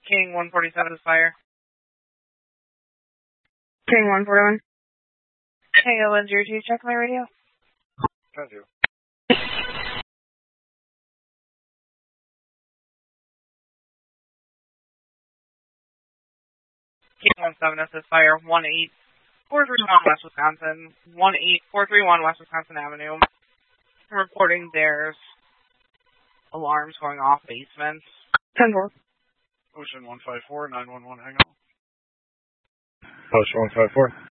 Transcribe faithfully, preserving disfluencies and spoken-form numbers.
King one forty-seven is fire. King one forty-one. Hey, Ellen, do you check my radio? I do. King one seven is fire. one eight four three one West Wisconsin. one eight four three one West Wisconsin Avenue. I'm reporting there's alarms going off basements. ten four. Ocean one five four, nine one one, hang on. Ocean one five four.